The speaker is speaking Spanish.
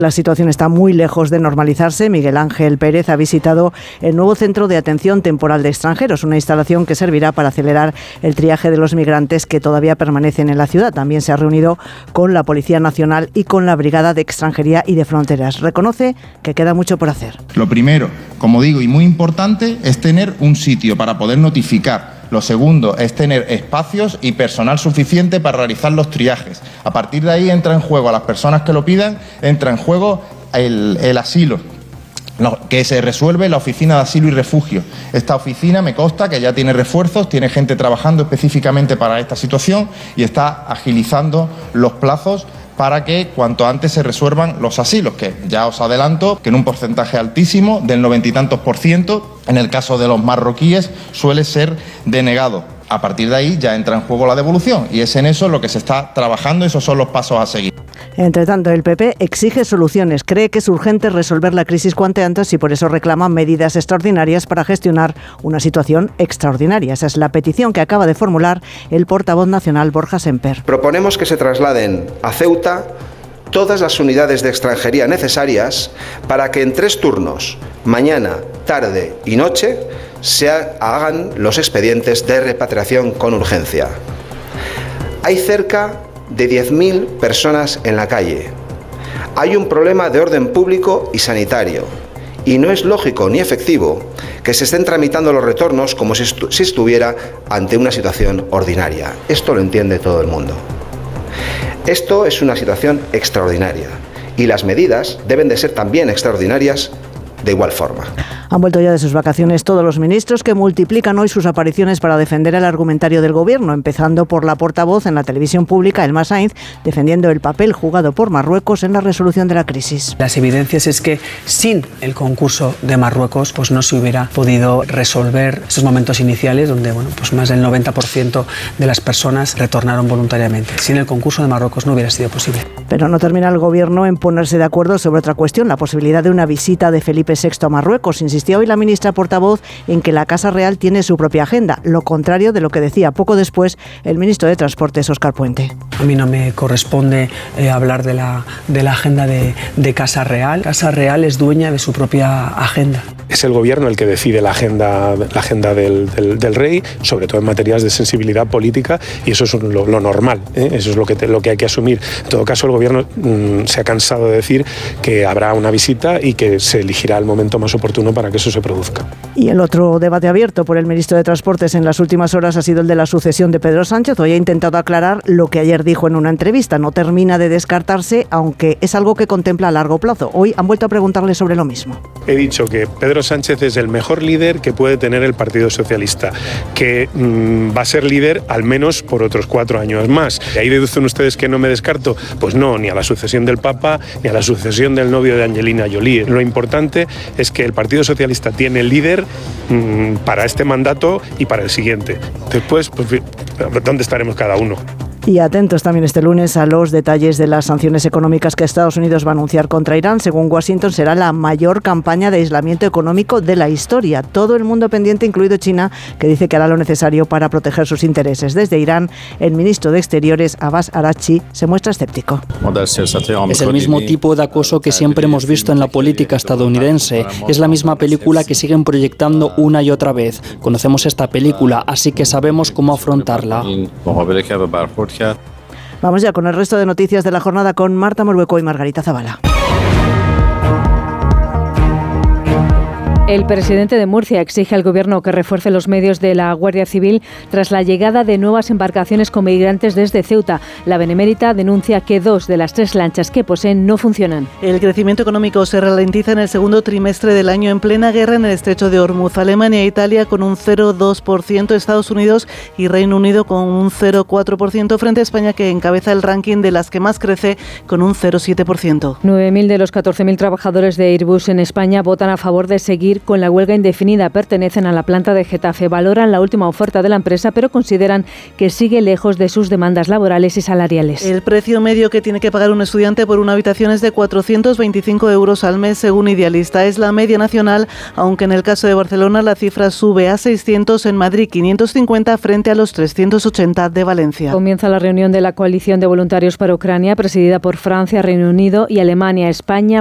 La situación está muy lejos de normalizarse. Miguel Ángel Pérez ha visitado el nuevo Centro de Atención Temporal de Extranjeros, una instalación que servirá para acelerar el triaje de los migrantes que todavía permanecen en la ciudad. También se ha reunido con la Policía Nacional y con la Brigada de Extranjería y de Fronteras. Reconoce que queda mucho por hacer. Lo primero, como digo, y muy importante, es tener un sitio para poder notificar. Lo segundo es tener espacios y personal suficiente para realizar los triajes. A partir de ahí entra en juego, a las personas que lo pidan, entra en juego el asilo, que se resuelve en la Oficina de Asilo y Refugio. Esta oficina me consta que ya tiene refuerzos, tiene gente trabajando específicamente para esta situación y está agilizando los plazos para que cuanto antes se resuelvan los asilos, que ya os adelanto que en un porcentaje altísimo, del 90 y tantos %, en el caso de los marroquíes, suele ser denegado. A partir de ahí ya entra en juego la devolución y es en eso lo que se está trabajando, esos son los pasos a seguir. Entre tanto, el PP exige soluciones, cree que es urgente resolver la crisis cuanto antes y por eso reclama medidas extraordinarias para gestionar una situación extraordinaria. Esa es la petición que acaba de formular el portavoz nacional Borja Semper. Proponemos que se trasladen a Ceuta todas las unidades de extranjería necesarias para que en 3 turnos, mañana, tarde y noche, se hagan los expedientes de repatriación con urgencia. Hay cerca de 10.000 personas en la calle. Hay un problema de orden público y sanitario y no es lógico ni efectivo que se estén tramitando los retornos como si estuviera ante una situación ordinaria. Esto lo entiende todo el mundo. Esto es una situación extraordinaria y las medidas deben de ser también extraordinarias de igual forma. Han vuelto ya de sus vacaciones todos los ministros que multiplican hoy sus apariciones para defender el argumentario del Gobierno, empezando por la portavoz en la televisión pública, Elma Sainz, defendiendo el papel jugado por Marruecos en la resolución de la crisis. Las evidencias es que sin el concurso de Marruecos pues no se hubiera podido resolver esos momentos iniciales donde pues más del 90% de las personas retornaron voluntariamente. Sin el concurso de Marruecos no hubiera sido posible. Pero no termina el Gobierno en ponerse de acuerdo sobre otra cuestión, la posibilidad de una visita de Felipe VI a Marruecos. Insistía hoy la ministra portavoz en que la Casa Real tiene su propia agenda, lo contrario de lo que decía poco después el ministro de Transportes, Óscar Puente. A mí no me corresponde hablar de la agenda de Casa Real. Casa Real es dueña de su propia agenda. Es el Gobierno el que decide la agenda del rey, sobre todo en materias de sensibilidad política, y eso es lo normal, ¿eh? Eso es lo que hay que asumir. En todo caso, el Gobierno se ha cansado de decir que habrá una visita y que se elegirá el momento más oportuno para que eso se produzca. Y el otro debate abierto por el ministro de Transportes en las últimas horas ha sido el de la sucesión de Pedro Sánchez. Hoy ha intentado aclarar lo que ayer dijo en una entrevista. No termina de descartarse, aunque es algo que contempla a largo plazo. Hoy han vuelto a preguntarle sobre lo mismo. He dicho que Pedro Sánchez es el mejor líder que puede tener el Partido Socialista, que va a ser líder al menos por otros 4 años más. ¿De ahí deducen ustedes que no me descarto? Pues no, ni a la sucesión del Papa, ni a la sucesión del novio de Angelina Jolie. Lo importante es que el Partido Socialista tiene líder para este mandato y para el siguiente. Después, pues, ¿dónde estaremos cada uno? Y atentos también este lunes a los detalles de las sanciones económicas que Estados Unidos va a anunciar contra Irán. Según Washington, será la mayor campaña de aislamiento económico de la historia. Todo el mundo pendiente, incluido China, que dice que hará lo necesario para proteger sus intereses. Desde Irán, el ministro de Exteriores, Abbas Araghchi, se muestra escéptico. Es el mismo tipo de acoso que siempre hemos visto en la política estadounidense. Es la misma película que siguen proyectando una y otra vez. Conocemos esta película, así que sabemos cómo afrontarla. Vamos ya con el resto de noticias de la jornada con Marta Morbeco y Margarita Zavala. El presidente de Murcia exige al Gobierno que refuerce los medios de la Guardia Civil tras la llegada de nuevas embarcaciones con migrantes desde Ceuta. La Benemérita denuncia que 2 de las 3 lanchas que poseen no funcionan. El crecimiento económico se ralentiza en el segundo trimestre del año en plena guerra en el estrecho de Hormuz. Alemania e Italia con un 0,2%, Estados Unidos y Reino Unido con un 0,4% frente a España, que encabeza el ranking de las que más crece con un 0,7%. 9.000 de los 14.000 trabajadores de Airbus en España votan a favor de seguir seguir con la huelga indefinida. Pertenecen a la planta de Getafe. Valoran la última oferta de la empresa, pero consideran que sigue lejos de sus demandas laborales y salariales. El precio medio que tiene que pagar un estudiante por una habitación es de 425 euros al mes, según Idealista. Es la media nacional, aunque en el caso de Barcelona la cifra sube a 600, en Madrid 550 frente a los 380 de Valencia. Comienza la reunión de la coalición de voluntarios para Ucrania, presidida por Francia, Reino Unido y Alemania. España